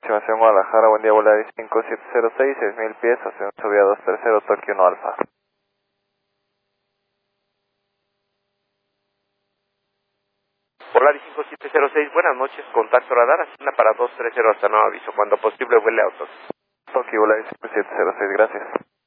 aproximación Guadalajara, buen día, Volaris 5706, 6000 pies, hacia subida 230, Tokio 1 Alfa. Volaris 5706, buenas noches, contacto radar, asigna para 230 hasta nuevo aviso, cuando posible vuele autos. Tokio, Volaris 5706, gracias.